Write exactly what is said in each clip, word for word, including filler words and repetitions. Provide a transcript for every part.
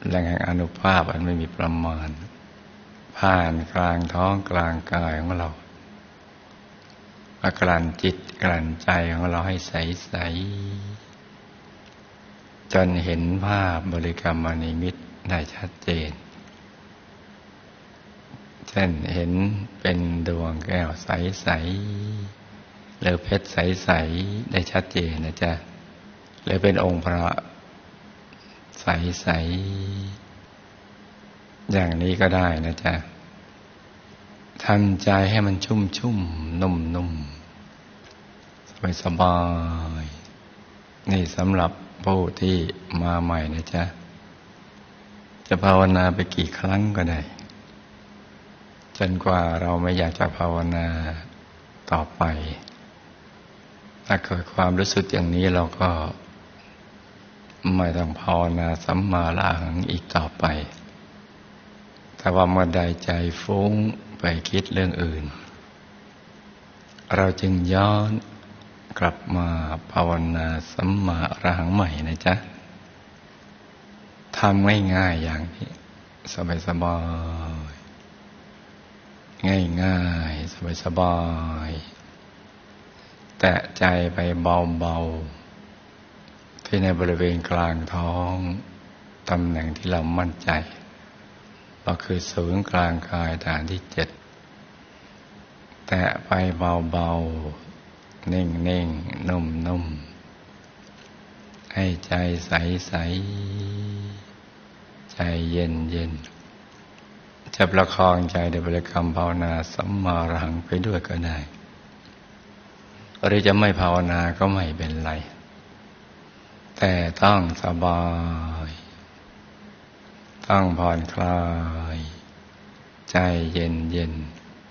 แหล่งแห่งอานุภาพอันไม่มีประมาณผ่านกลางท้องกลางกายของเรากลั่นจิตกลั่นใจของเราให้ใสๆจนเห็นภาพบริกรรมนิมิตได้ชัดเจนเช่นเห็นเป็นดวงแก้วใสๆหรือเพชรใสๆได้ชัดเจนนะจ๊ะหรือเป็นองค์พระใสๆอย่างนี้ก็ได้นะจ๊ะทำใจให้มันชุ่มชุ่มนุ่มนุ่มสบายสบายนี่สำหรับผู้ที่มาใหม่นะจ๊ะจะภาวนาไปกี่ครั้งก็ได้จนกว่าเราไม่อยากจะภาวนาต่อไปถ้าเกิดความรู้สึกอย่างนี้เราก็ไม่ต้องภาวนาสัมมาละหังอีกต่อไปแต่ว่าเมื่อใดใจฟุ้งไปคิดเรื่องอื่นเราจึงย้อนกลับมาภาวนาสัมมาอรหังใหม่นะจ๊ะทำง่ายๆอย่างนี้สบายๆง่ายๆสบายๆแตะใจไปเบาๆที่ในบริเวณกลางท้องตำแหน่งที่เรามั่นใจก็คือศูนย์กลางกายฐานที่เจ็ดแตะไปเบาๆนิ่งๆนุ่มๆให้ใจใสๆใจเย็นๆจะประคองใจในบริกรรมภาวนาสัมมาอรหังไปด้วยก็ได้หรือจะไม่ภาวนาก็ไม่เป็นไรแต่ต้องสบายต้องผ่อนคลายใจเย็น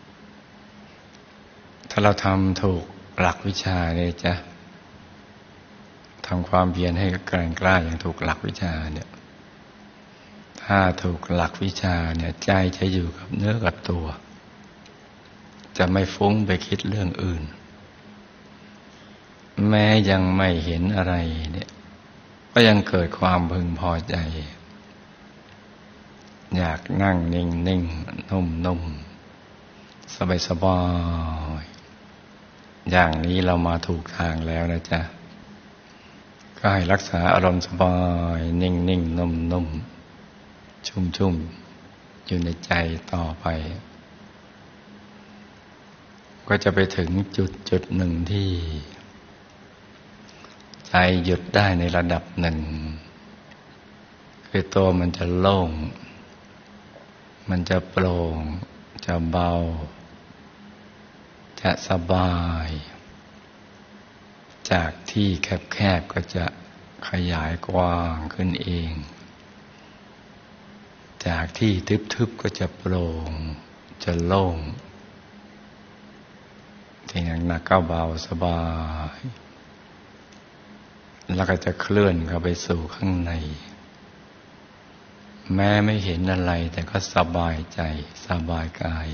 ๆถ้าเราทำถูกหลักวิชาเนี่ยจ๊ะทำความเพียรให้แกร่งกล้าอย่างถูกหลักวิชาเนี่ยถ้าถูกหลักวิชาเนี่ยใจจะอยู่กับเนื้อกับตัวจะไม่ฟุ้งไปคิดเรื่องอื่นแม้ยังไม่เห็นอะไรเนี่ยก็ยังเกิดความพึงพอใจอยากนั่งนิ่งนิ่งนุ่มนุ่มสบายสบายอย่างนี้เรามาถูกทางแล้วนะจ๊ะก็ให้รักษาอารมณ์สบายนิ่งนิ่งนุ่มนุ่มชุ่มชุ่มอยู่ในใจต่อไปก็จะไปถึงจุดจุดหนึ่งที่ใจหยุดได้ในระดับหนึ่งคือตัวมันจะโล่งมันจะโปร่งจะเบาจะสบายจากที่แคบๆก็จะขยายกว้างขึ้นเองจากที่ทึบๆก็จะโปร่งจะโล่งที่หนักๆก็เบาสบายแล้วก็จะเคลื่อนเข้าไปสู่ข้างในแม้ไม่เห็นอะไรแต่ก็สบายใจสบายกาย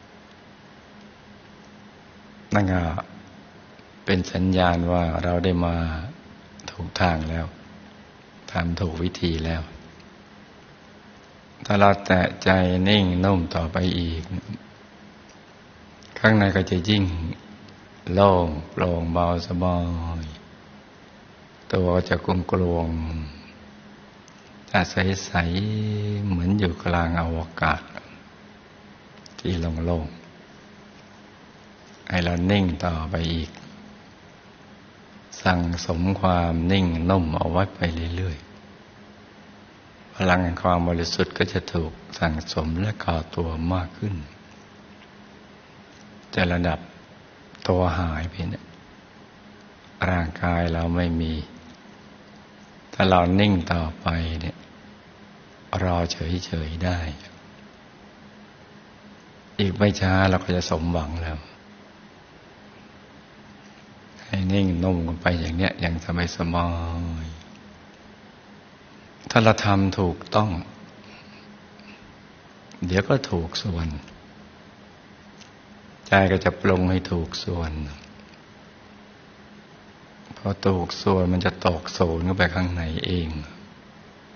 นั่นก็เป็นสัญญาณว่าเราได้มาถูกทางแล้วทำถูกวิธีแล้วถ้าเราแตะใจนิ่งนุ่มต่อไปอีกข้างในก็จะยิ่งโล่งโปร่งเบาสบายตัวจะกลมกลวงจะใสๆเหมือนอยู่กลางอวกาศที่โล่งๆให้เรานิ่งต่อไปอีกสั่งสมความนิ่งนุ่มเอาไว้ไปเรื่อยๆพลังแห่งความบริสุทธิ์ก็จะถูกสั่งสมและก่อตัวมากขึ้นจะระดับตัวหายไปเนี่ยร่างกายเราไม่มีถ้าเรานิ่งต่อไปเนี่ยรอเฉยๆได้อีกไม่ช้าเราก็จะสมหวังแล้วให้นิ่งนุ่มกันไปอย่างเนี้ยอย่างสบายๆถ้าเราทำถูกต้องเดี๋ยวก็ถูกส่วนใจก็จะปรุงให้ถูกส่วนพอถูกส่วนมันจะตกศูนย์เข้าไปข้างในเอง